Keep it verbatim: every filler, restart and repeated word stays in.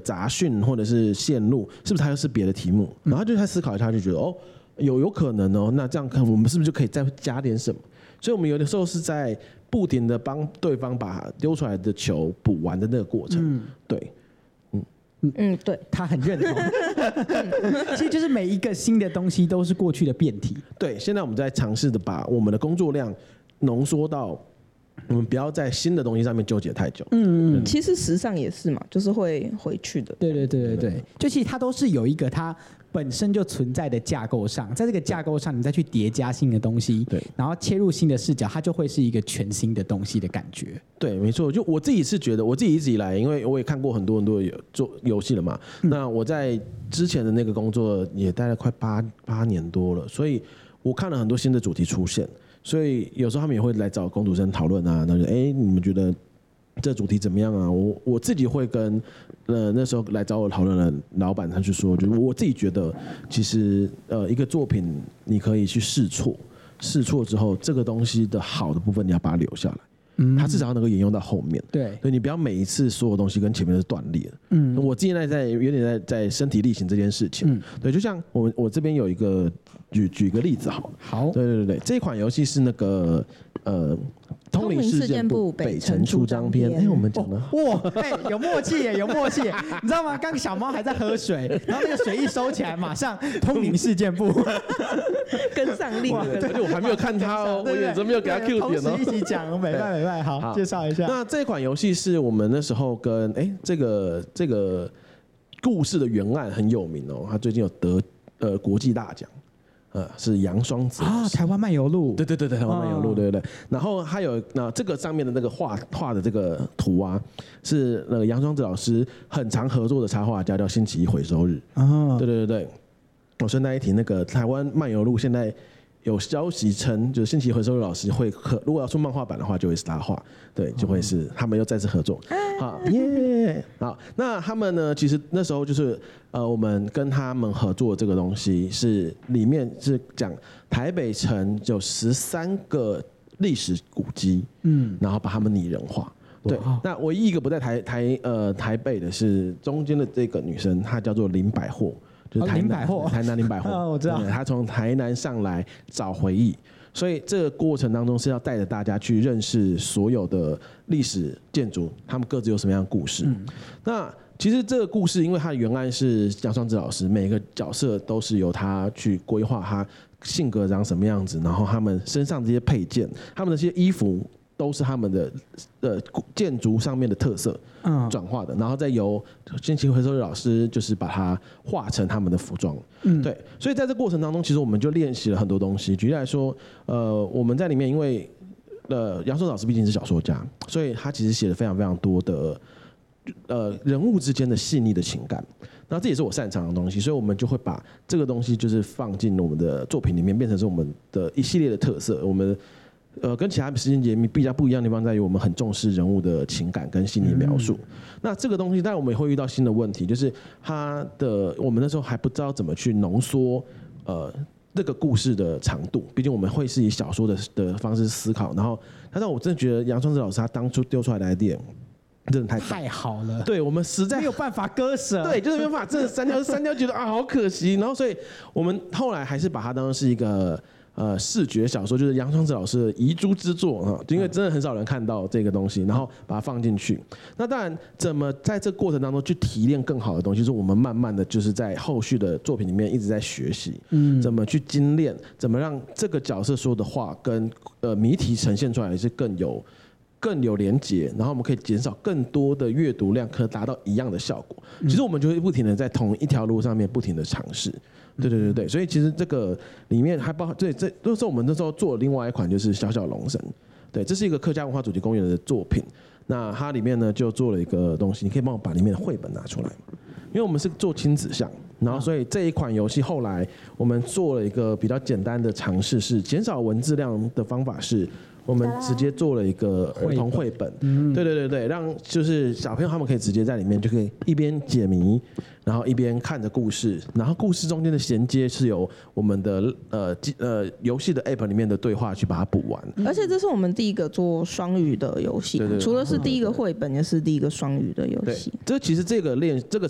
杂讯或者是线路，是不是它又是别的题目？然后就在思考一下，就觉得哦，有有可能哦，那这样看我们是不是就可以再加点什么？所以我们有的时候是在不停的帮对方把丢出来的球补完的那个过程，嗯、对。 嗯，对， 他很认同。其实就是每一个新的东西都是过去的变体。 对，现在我们在尝试的把我们的工作量浓缩到，我们不要在新的东西上面纠结太久。 嗯嗯，其实时尚也是嘛，就是会回去的。 对对对对对，就其实它都是有一个它本身就存在的架构上，在这个架构上你再去叠加新的东西，对，然后切入新的视角，它就会是一个全新的东西的感觉。 对，没错。就我自己是觉得，我自己一直以来，因为我也看过很多很多做游戏了嘛，嗯、那我在之前的那个工作也待了快八八年多了，所以我看了很多新的主题出现，所以有时候他们也会来找工读生讨论啊，那就哎，你们觉得这主题怎么样啊？我我自己会跟呃那时候来找我讨论的老板他去说，就是我自己觉得，其实呃一个作品你可以去试错，试错之后，这个东西的好的部分你要把它留下来。嗯，它至少能够沿用到后面。 对， 所以你不要每一次所有东西跟前面都是断裂的。嗯，我现在在有点在在身体力行这件事情。嗯，对，就像我我这边有一个举举个例子好了。 好， 对对对对，这一款游戏是那个呃。通灵事件簿北城出张篇，哎，我们讲的哇，哎，有默契耶，有默契耶，你知道吗？刚刚小猫还在喝水，然后那个水一收起来，马上通灵事件簿跟上令， 而且我还没有看它哦，我眼睛没有给它 Q 点哦。 同时一起讲，美拜美拜，好，介绍一下。 那这款游戏是我们那时候跟哎这个这个故事的原案很有名哦，它最近有得呃国际大奖。呃，是杨双子啊，台湾漫游录， 对对对对，台湾漫游录，对对对。然后还有那这个上面的那个画画的这个图啊，是那个杨双子老师很常合作的插画家，叫星期一回收日。啊，对对对对。我顺带一提，那个台湾漫游录现在有消息称，就是星期一回收日老师会合，如果要出漫画版的话，就会是他画，对，就会是他们又再次合作。好耶，好，那他们呢？其实那时候就是呃，我们跟他们合作这个东西是里面是讲台北城有十三个历史古迹，嗯，然后把他们拟人化。对，那唯一一个不在台台呃台北的是中间的这个女生，她叫做林百货，就是台南、哦、台南林百货， 我知道， 她从台南上来找回忆。所以这个过程当中是要带着大家去认识所有的历史建筑，他们各自有什么样的故事。嗯、那其实这个故事，因为它的原案是杨双子老师，每个角色都是由他去规划，他性格长什么样子，然后他们身上这些配件，他们的这些衣服都是他们的呃建筑上面的特色转化的，然后再由星期回收老师就是把它画成他们的服装。嗯，对，所以在这过程当中，其实我们就练习了很多东西。举例来说，呃，我们在里面，因为呃杨寿老师毕竟是小说家，所以他其实写了非常非常多的呃人物之间的细腻的情感。然后这也是我擅长的东西，所以我们就会把这个东西就是放进我们的作品里面，变成是我们的一系列的特色。我们呃，跟其他时间节目比较不一样的地方在于，我们很重视人物的情感跟细腻描述。嗯、那这个东西，当然我们也会遇到新的问题，就是它的我们那时候还不知道怎么去浓缩呃这个故事的长度。毕竟我们会是以小说的的方式思考，然后，但是我真的觉得杨双子老师他当初丢出来的 idea 真的太太好了。 对我们实在没有办法割舍。 对，就是没有办法，真的删掉删掉，觉得啊好可惜。然后，所以我们后来还是把它当成是一个。呃，视觉小说就是杨双子老师的遗珠之作哈，因为真的很少人看到这个东西，然后把它放进去。那当然，怎么在这个过程当中去提炼更好的东西，是我们慢慢的就是在后续的作品里面一直在学习，嗯，怎么去精炼，怎么让这个角色说的话跟呃谜题呈现出来是更有更有连结，然后我们可以减少更多的阅读量，可达到一样的效果。其实我们就会不停的在同一条路上面不停的尝试。对对对对，所以其实这个里面还包含，对，这都是我们那时候做的另外一款，就是小小龙神。对，这是一个客家文化主题公园的作品。那它里面呢就做了一个东西，你可以帮我把里面的绘本拿出来吗？因为我们是做亲子向，然后所以这一款游戏后来我们做了一个比较简单的尝试，是减少文字量的方法是。我们直接做了一个儿童绘本，嗯、对对对对，让就是小朋友他们可以直接在里面就可以一边解谜，然后一边看着故事，然后故事中间的衔接是由我们的呃呃游戏的 app 里面的对话去把它补完。 而且这是我们第一个做双语的游戏，除了是第一个绘本，也是第一个双语的游戏。 这其实这个练这个